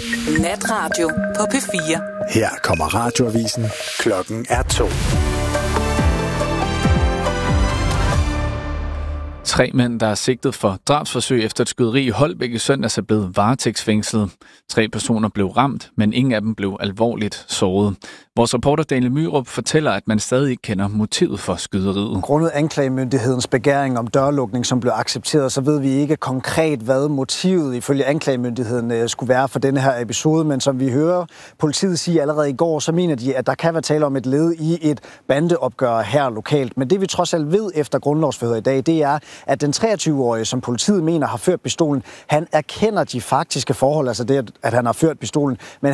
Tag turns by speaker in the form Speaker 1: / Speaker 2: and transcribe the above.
Speaker 1: Natradio på P4.
Speaker 2: Her kommer radioavisen. Klokken er 2.
Speaker 3: 3 mænd, der er sigtet for drabsforsøg efter et skyderi i Holbæk i søndags, er blevet varetægtsfængslet. 3 personer blev ramt, men ingen af dem blev alvorligt såret. Vores reporter Daniel Myrup fortæller, at man stadig ikke kender motivet for skyderiet.
Speaker 4: Grundet anklagemyndighedens begæring om dørlukning, som blev accepteret, så ved vi ikke konkret, hvad motivet ifølge anklagemyndigheden skulle være for denne her episode. Men som vi hører politiet sige allerede i går, så mener de, at der kan være tale om et led i et bandeopgør her lokalt. Men det vi trods alt ved efter grundlovsforhøret i dag, det er, at den 23-årige, som politiet mener har ført pistolen, han erkender de faktiske forhold, altså det, at han har ført pistolen, men